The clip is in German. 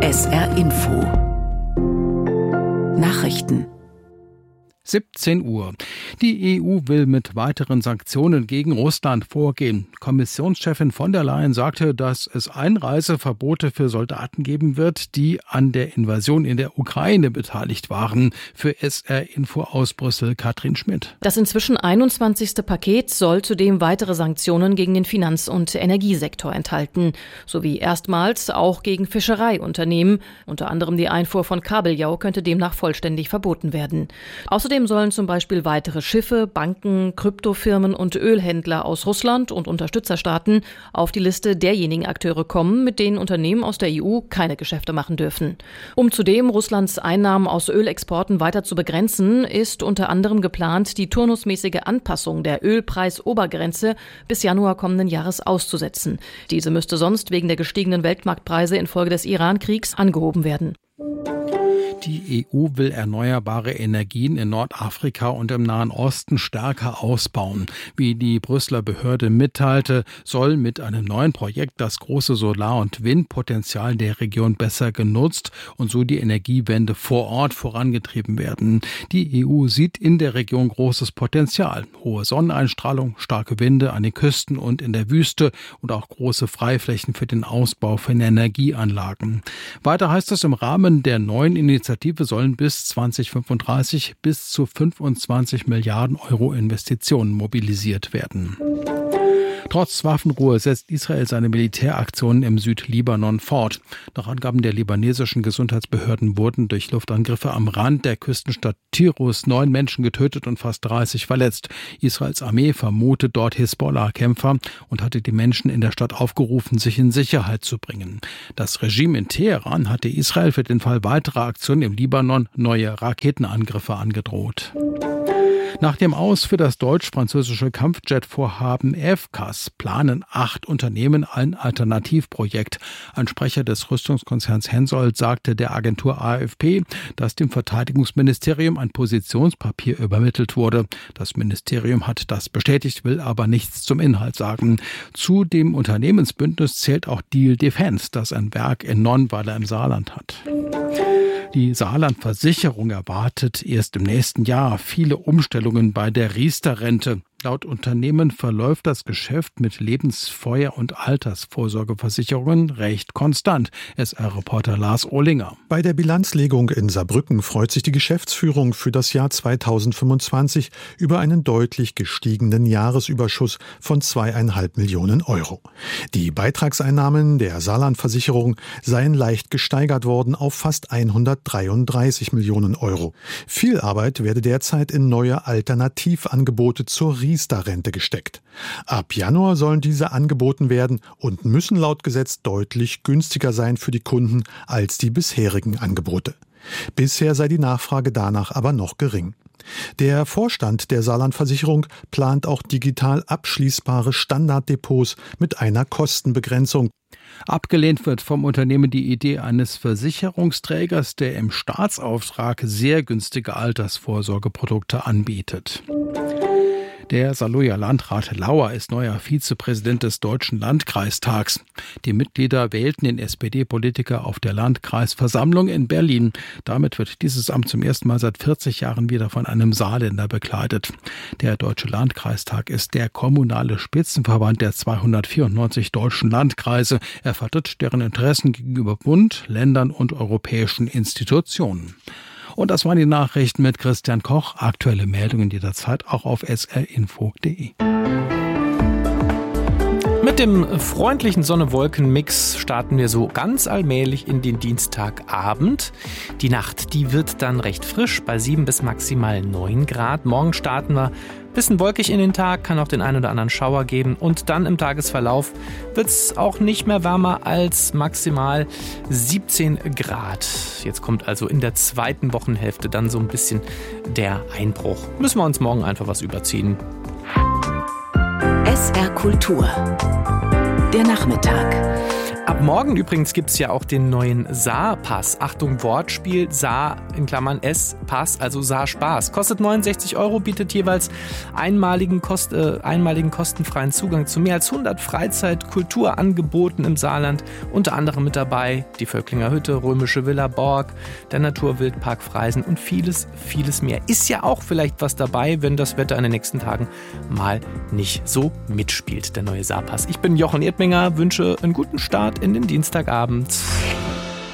SR Info Nachrichten 17 Uhr. Die EU will mit weiteren Sanktionen gegen Russland vorgehen. Kommissionschefin von der Leyen sagte, dass es Einreiseverbote für Soldaten geben wird, die an der Invasion in der Ukraine beteiligt waren. Für SR Info aus Brüssel Katrin Schmidt. Das inzwischen 21. Paket soll zudem weitere Sanktionen gegen den Finanz- und Energiesektor enthalten, sowie erstmals auch gegen Fischereiunternehmen. Unter anderem die Einfuhr von Kabeljau könnte demnach vollständig verboten werden. Außerdem sollen zum Beispiel weitere Schiffe, Banken, Kryptofirmen und Ölhändler aus Russland und Unterstützerstaaten auf die Liste derjenigen Akteure kommen, mit denen Unternehmen aus der EU keine Geschäfte machen dürfen. Um zudem Russlands Einnahmen aus Ölexporten weiter zu begrenzen, ist unter anderem geplant, die turnusmäßige Anpassung der Ölpreisobergrenze bis Januar kommenden Jahres auszusetzen. Diese müsste sonst wegen der gestiegenen Weltmarktpreise infolge des Iran-Kriegs angehoben werden. Die EU will erneuerbare Energien in Nordafrika und im Nahen Osten stärker ausbauen. Wie die Brüsseler Behörde mitteilte, soll mit einem neuen Projekt das große Solar- und Windpotenzial der Region besser genutzt und so die Energiewende vor Ort vorangetrieben werden. Die EU sieht in der Region großes Potenzial. Hohe Sonneneinstrahlung, starke Winde an den Küsten und in der Wüste und auch große Freiflächen für den Ausbau von Energieanlagen. Weiter heißt es, im Rahmen der neuen Initiative sollen bis 2035 bis zu 25 Milliarden Euro Investitionen mobilisiert werden. Trotz Waffenruhe setzt Israel seine Militäraktionen im Südlibanon fort. Nach Angaben der libanesischen Gesundheitsbehörden wurden durch Luftangriffe am Rand der Küstenstadt Tirus 9 Menschen getötet und fast 30 verletzt. Israels Armee vermutet dort Hisbollah-Kämpfer und hatte die Menschen in der Stadt aufgerufen, sich in Sicherheit zu bringen. Das Regime in Teheran hatte Israel für den Fall weiterer Aktionen im Libanon neue Raketenangriffe angedroht. Nach dem Aus für das deutsch-französische Kampfjet-Vorhaben FCAS planen 8 Unternehmen ein Alternativprojekt. Ein Sprecher des Rüstungskonzerns Hensoldt sagte der Agentur AFP, dass dem Verteidigungsministerium ein Positionspapier übermittelt wurde. Das Ministerium hat das bestätigt, will aber nichts zum Inhalt sagen. Zu dem Unternehmensbündnis zählt auch Diehl Defense, das ein Werk in Nonnweiler im Saarland hat. Die Saarland-Versicherung erwartet erst im nächsten Jahr viele Umstellungen bei der Riester-Rente. Laut Unternehmen verläuft das Geschäft mit Lebensfeuer- und Altersvorsorgeversicherungen recht konstant. SR-Reporter Lars Ohlinger. Bei der Bilanzlegung in Saarbrücken freut sich die Geschäftsführung für das Jahr 2025 über einen deutlich gestiegenen Jahresüberschuss von 2,5 Millionen Euro. Die Beitragseinnahmen der Saarland-Versicherung seien leicht gesteigert worden auf fast 133 Millionen Euro. Viel Arbeit werde derzeit in neue Alternativangebote zur Riester-Rente gesteckt. Ab Januar sollen diese angeboten werden und müssen laut Gesetz deutlich günstiger sein für die Kunden als die bisherigen Angebote. Bisher sei die Nachfrage danach aber noch gering. Der Vorstand der Saarland-Versicherung plant auch digital abschließbare Standarddepots mit einer Kostenbegrenzung. Abgelehnt wird vom Unternehmen die Idee eines Versicherungsträgers, der im Staatsauftrag sehr günstige Altersvorsorgeprodukte anbietet. Der Saarlouer Landrat Lauer ist neuer Vizepräsident des Deutschen Landkreistags. Die Mitglieder wählten den SPD-Politiker auf der Landkreisversammlung in Berlin. Damit wird dieses Amt zum ersten Mal seit 40 Jahren wieder von einem Saarländer bekleidet. Der Deutsche Landkreistag ist der kommunale Spitzenverband der 294 deutschen Landkreise. Er vertritt deren Interessen gegenüber Bund, Ländern und europäischen Institutionen. Und das waren die Nachrichten mit Christian Koch. Aktuelle Meldungen jederzeit auch auf srinfo.de. Mit dem freundlichen Sonne-Wolken-Mix starten wir so ganz allmählich in den Dienstagabend. Die Nacht, die wird dann recht frisch bei 7 bis maximal 9 Grad. Morgen starten wir bisschen wolkig in den Tag, kann auch den einen oder anderen Schauer geben. Und dann im Tagesverlauf wird es auch nicht mehr wärmer als maximal 17 Grad. Jetzt kommt also in der zweiten Wochenhälfte dann so ein bisschen der Einbruch. Müssen wir uns morgen einfach was überziehen. SR Kultur. Der Nachmittag. Ab morgen übrigens gibt es ja auch den neuen Saar-Pass. Achtung, Wortspiel, Saar in Klammern S, Pass, also Saar-Spaß. Kostet 69 €, bietet jeweils einmaligen kostenfreien Zugang zu mehr als 100 Freizeit-Kulturangeboten im Saarland. Unter anderem mit dabei die Völklinger Hütte, Römische Villa Borg, der Naturwildpark Freisen und vieles, vieles mehr. Ist ja auch vielleicht was dabei, wenn das Wetter in den nächsten Tagen mal nicht so mitspielt, der neue Saar-Pass. Ich bin Jochen Erdminger, wünsche einen guten Start in den Dienstagabend.